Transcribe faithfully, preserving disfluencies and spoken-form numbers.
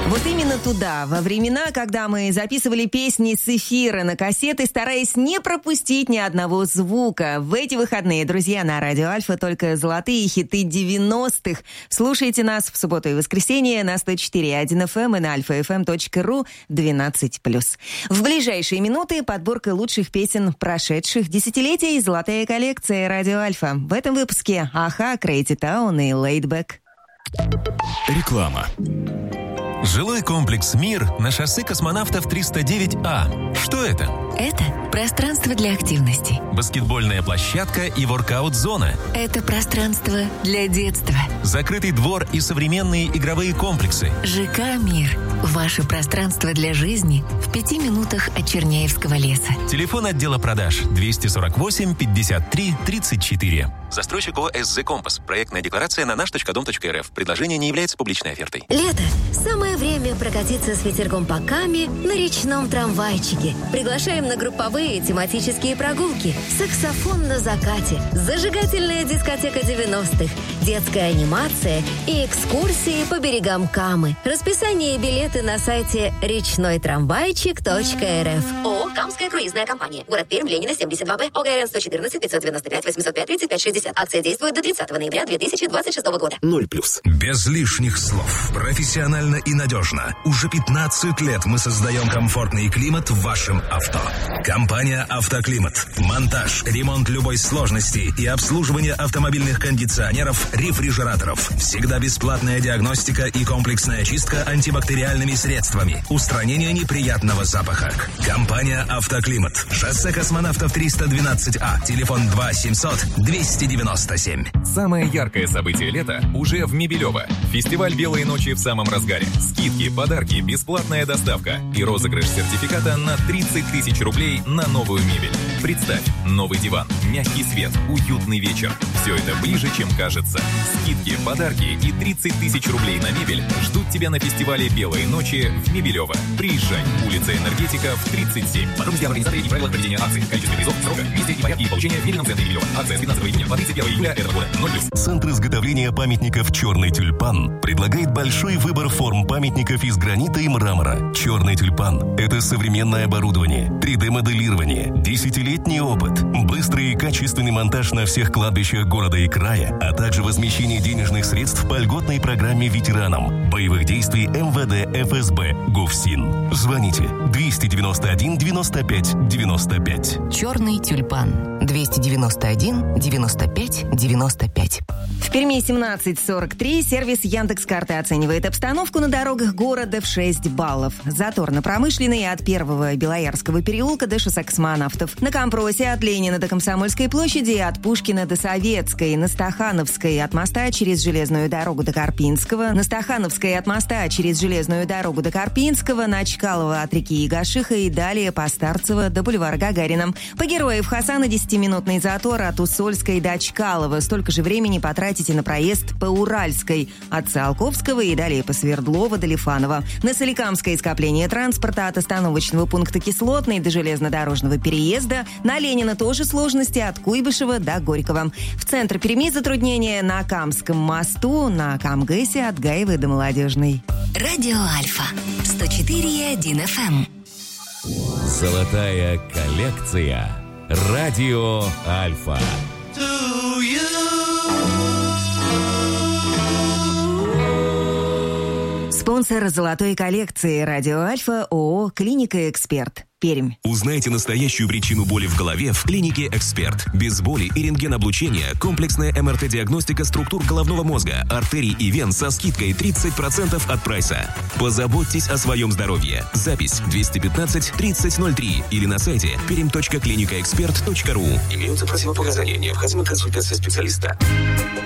Вот именно туда, во времена, когда мы записывали песни с эфира на кассеты, стараясь не пропустить ни одного звука. В эти выходные, друзья, на Радио Альфа только золотые хиты девяностых. Слушайте нас в субботу и воскресенье на сто четыре и один эф эм и на альфа эф эм точка ру двенадцать плюс. В ближайшие минуты подборка лучших песен прошедших десятилетий, золотая коллекция Радио Альфа. В этом выпуске Аха, Crazy Town и Laidback. Реклама. Жилой комплекс «Мир» на шоссе Космонавтов триста девять А. Что это? Это пространство для активности. Баскетбольная площадка и воркаут-зона. Это пространство для детства. Закрытый двор и современные игровые комплексы. ЖК «Мир». Ваше пространство для жизни в пяти минутах от Черняевского леса. Телефон отдела продаж двести сорок восемь пятьдесят три тридцать четыре. Застройщик ООО «СЗ Компас». Проектная декларация на наш точка дом точка эр эф. Предложение не является публичной офертой. Лето. Самое время прокатиться с ветерком по Каме на речном трамвайчике. Приглашаем на групповые тематические прогулки. Саксофон на закате. Зажигательная дискотека девяностых. Детская анимация и экскурсии по берегам Камы. Расписание и билеты на сайте речной трамвайчик точка эр эф. ООО «Камская круизная компания». Город Пермь, Ленина, семьдесят два Б. ОГРН сто четырнадцать пятьсот девяносто пять восемьсот пять тридцать пять шестьдесят. Акция действует до тридцатого ноября две тысячи двадцать шестого года. Ноль плюс. Без лишних слов. Профессионально и надежно. Уже пятнадцать лет мы создаем комфортный климат в вашем авто. Компания «Автоклимат». Монтаж, ремонт любой сложности и обслуживание автомобильных кондиционеров, рефрижераторов. Всегда бесплатная диагностика и комплексная чистка антибактериальными средствами. Устранение неприятного запаха. Компания «Автоклимат». Шоссе Космонавтов триста двенадцать А. Телефон два семьсот двести девяносто семь. Самое яркое событие лета уже в Мебелево. Фестиваль «Белые ночи» в самом разгаре. Скидки, подарки, бесплатная доставка и розыгрыш сертификата на тридцать тысяч рублей на новую мебель. Представь, новый диван, мягкий свет, уютный вечер. Все это ближе, чем кажется. Скидки, подарки и тридцать тысяч рублей на мебель ждут тебя на фестивале «Белые ночи» в Мебелево. Приезжай. Улица Энергетика в тридцать семь. Подробности об организаторе и правилах проведения акции. Количество призов, срока, месте и порядке получения в мебельном центре Мебелево. Акция с пятнадцатого июня по тридцать первого июля этого года. Ноль плюс. Центр изготовления памятников «Черный тюльпан» предлагает большой выбор форм памятников из гранита и мрамора. «Черный тюльпан» — это современное оборудование, три дэ-моделирование, десятилетний опыт, быстрый и качественный монтаж на всех кладбищах города и края, а также возмещение денежных средств по льготной программе ветеранам боевых действий эм вэ дэ, эф эс бэ, ГУФСИН. Звоните двести девяносто один девяносто пять девяносто пять. «Черный тюльпан». двести девяносто один девяносто пять девяносто пять. В Перми семнадцать сорок три. Сервис Яндекс.Карты оценивает обстановку на дорогах города в шесть баллов. Заторно-промышленный от первого Белоярского переулка до шоссе Космонавтов. На Компросе от Ленина до Комсомольской площади, от Пушкина до Советской. На Стахановской от моста через железную дорогу до Карпинского. На Стахановской от моста через железную дорогу до Карпинского. На Чкалова от реки Игашиха и далее по Старцево до бульвара Гагарина. По Героев Хасана десятиминутный затор от Усольской до Чкалова. Столько же времени потратите на проезд по Уральской от Циолковского и далее по Свердлова до Лифанова. На Соликамской скопление транспорта от остановочного пункта Кислотный до железнодорожного переезда. На Ленина тоже сложности от Куйбышева до Горького. В центр Перми затруднения на Камском мосту, на Камгэсе от Гаевой до Молодежной. Радио Альфа. сто четыре и один эф эм. Золотая коллекция. Радио Альфа. Спонсор золотой коллекции Радио Альфа ООО «Клиника Эксперт». Пермь. Узнайте настоящую причину боли в голове в клинике «Эксперт». Без боли и рентгеноблучения комплексная эм эр тэ-диагностика структур головного мозга, артерий и вен со скидкой тридцать процентов от прайса. Позаботьтесь о своем здоровье. Запись двести пятнадцать тридцать ноль три или на сайте пермь точка клиника эксперт точка ру. Имеются противопоказания, необходима консультация специалиста.